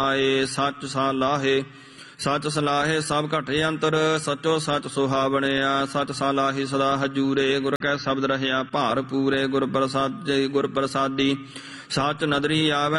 ਆਏ ਸੱਚ ਸਲਾਹੇ ਸੱਚ ਸਲਾਹੇ ਸਭ ਘਟੇ ਅੰਤਰ ਸਚੋ ਸੱਚ ਸੁਹਾਵਣਿਆ ਸੱਚ ਸਲਾਹੀ ਸਦਾ ਹਜੂਰੇ ਗੁਰ ਕੈ ਸ਼ਬਦ ਰਹਿਆ ਭਾਰ ਪੂਰੇ ਗੁਰ ਪ੍ਰਸਾਦੀ ਸੱਚ ਨਦਰੀ ਆਵੈ